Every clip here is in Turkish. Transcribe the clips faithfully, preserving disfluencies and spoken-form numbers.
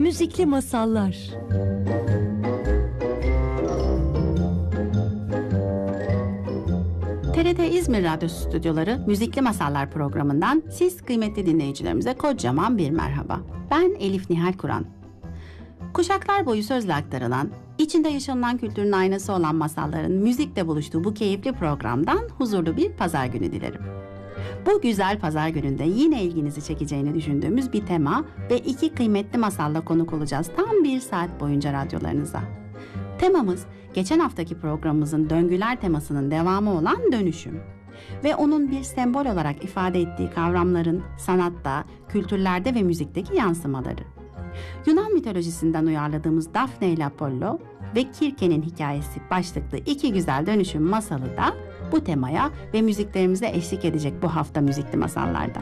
Müzikli masallar. T R T İzmir Radyosu stüdyoları Müzikli Masallar programından siz kıymetli dinleyicilerimize kocaman bir merhaba. Ben Elif Nihal Kur'an. Kuşaklar boyu sözle aktarılan, içinde yaşanılan kültürün aynası olan masalların müzikle buluştuğu bu keyifli programdan huzurlu bir pazar günü dilerim. Bu güzel pazar gününde yine ilginizi çekeceğini düşündüğümüz bir tema ve iki kıymetli masalla konuk olacağız tam bir saat boyunca radyolarınıza. Temamız geçen haftaki programımızın döngüler temasının devamı olan dönüşüm ve onun bir sembol olarak ifade ettiği kavramların sanatta, kültürlerde ve müzikteki yansımaları. Yunan mitolojisinden uyarladığımız Daphne ile Apollo ve Kirke'nin hikayesi başlıklı iki güzel dönüşüm masalı da bu temaya ve müziklerimize eşlik edecek bu hafta müzikli masallarda.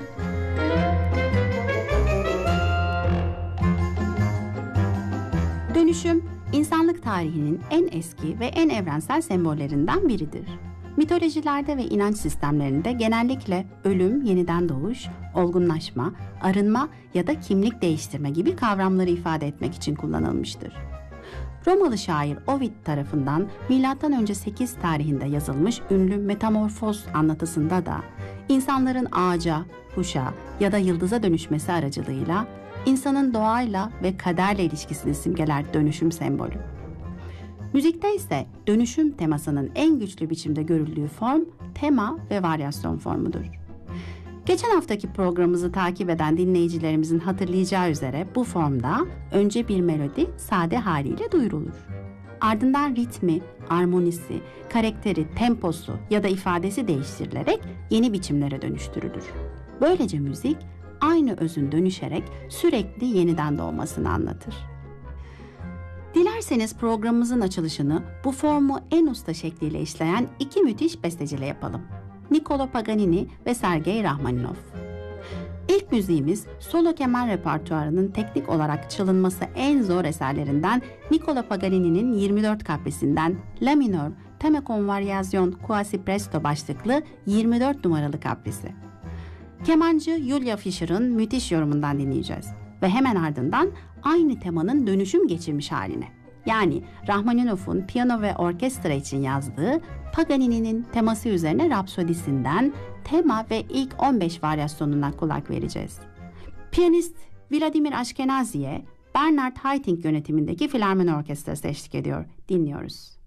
Dönüşüm, insanlık tarihinin en eski ve en evrensel sembollerinden biridir. Mitolojilerde ve inanç sistemlerinde genellikle ölüm, yeniden doğuş, olgunlaşma, arınma ya da kimlik değiştirme gibi kavramları ifade etmek için kullanılmıştır. Romalı şair Ovid tarafından milattan önce sekiz tarihinde yazılmış ünlü Metamorfoz anlatısında da insanların ağaca, kuşa ya da yıldıza dönüşmesi aracılığıyla insanın doğayla ve kaderle ilişkisini simgeler dönüşüm sembolü. Müzikte ise dönüşüm temasının en güçlü biçimde görüldüğü form tema ve varyasyon formudur. Geçen haftaki programımızı takip eden dinleyicilerimizin hatırlayacağı üzere bu formda önce bir melodi sade haliyle duyurulur. Ardından ritmi, armonisi, karakteri, temposu ya da ifadesi değiştirilerek yeni biçimlere dönüştürülür. Böylece müzik aynı özün dönüşerek sürekli yeniden doğmasını anlatır. Dilerseniz programımızın açılışını bu formu en usta şekliyle işleyen iki müthiş besteciyle yapalım. Niccolo Paganini ve Sergei Rachmaninov. İlk müziğimiz solo keman repertuarının teknik olarak çalınması en zor eserlerinden Niccolo Paganini'nin yirmi dört kaprisinden La minör Theme con variazione quasi presto başlıklı yirmi dört numaralı kaprisi. Kemancı Julia Fischer'ın müthiş yorumundan dinleyeceğiz ve hemen ardından aynı temanın dönüşüm geçirmiş haline. Yani Rachmaninov'un piyano ve orkestra için yazdığı Paganini'nin teması üzerine Rapsodisinden tema ve ilk on beş varyasyonuna kulak vereceğiz. Piyanist Vladimir Ashkenazi'ye Bernard Haitink yönetimindeki Filarmoni Orkestrası eşlik ediyor. Dinliyoruz.